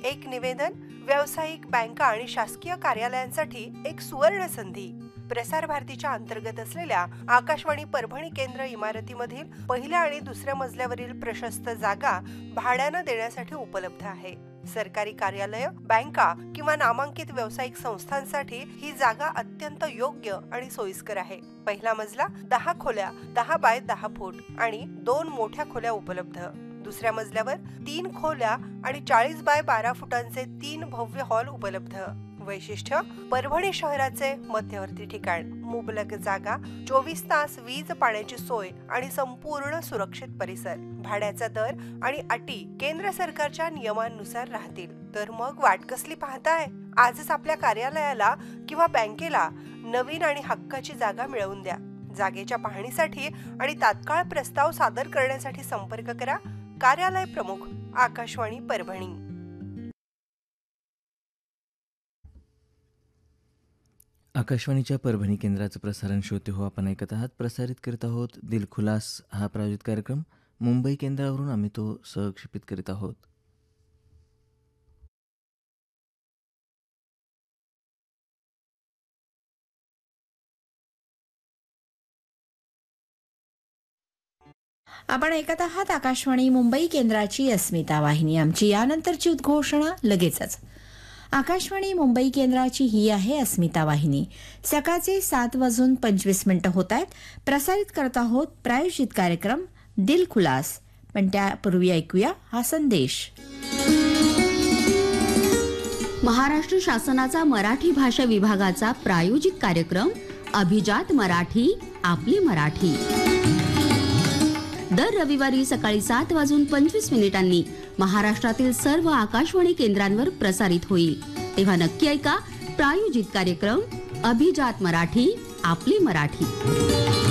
एक निवेदन, व्यावसायिक बँका आणि शासकीय कार्यालयांसाठी एक सुवर्ण संधी. प्रसार भारतीच्या अंतर्गत असलेल्या आकाशवाणी परभणी केंद्र इमारतीमधील पहिल्या आणि दुसऱ्या मजल्यावरील प्रशस्त जागा भाड्यानं देण्यासाठी उपलब्ध आहे. सरकारी कार्यालय, बँका किंवा नामांकित व्यावसायिक संस्थांसाठी ही जागा अत्यंत योग्य आणि सोयीस्कर आहे. पहिला मजला 10 खोल्या 10 बाय 10 फूट आणि 2 मोठ्या खोल्या उपलब्ध. दुसऱ्या मजल्यावर 3 खोल्या आणि 40 बाय 12 फुटांचे 3 भव्य हॉल उपलब्ध. वैशिष्ट्य, परभणी शहराचे मध्यवर्ती ठिकाण, मुबलक जागा, 24 तास वीज पाण्याची सोय आणि संपूर्ण सुरक्षित परिसर. भाड्याचा दर आणि अटी केंद्र सरकारच्या नियमांनुसार राहतील. तर मग वाट कसली पाहताय? आजच आपल्या कार्यालयाला किंवा बँकेला नवीन आणि हक्काची जागा मिळवून द्या. जागेच्या पाहणीसाठी आणि तात्काळ प्रस्ताव सादर करण्यासाठी संपर्क करा. कार्यालय प्रमुख, आकाशवाणी परभणी. आकाशवाणीच्या परभणी केंद्राचं प्रसारण श्रोते हो आपण ऐकत आहात. प्रसारित करीत आहोत दिलखुलास हा प्रायोजित कार्यक्रम. मुंबई केंद्रावरून आम्ही तो सहक्षेपित करीत आहोत. आपण ऐकत आहात आकाशवाणी मुंबई केंद्राची अस्मिता वाहिनी. आमची यानंतरची उद्घोषणा लगेचच. आकाशवाणी मुंबई केंद्राची ही आहे अस्मिता वाहिनी. सकाळचे 7:25 होत आहेत. प्रसारित करत आहोत प्रायोजित कार्यक्रम दिलखुलास. पण त्यापूर्वी ऐकूया हा संदेश. महाराष्ट्र शासनाचा मराठी भाषा विभागाचा प्रायोजित कार्यक्रम अभिजात मराठी, आपली मराठी दर रविवारी सकाळी 7:25 महाराष्ट्रातील सर्व आकाशवाणी केंद्रांवर प्रसारित होईल. तेव्हा नक्की ऐका प्रायोजित कार्यक्रम अभिजात मराठी, आपली मराठी.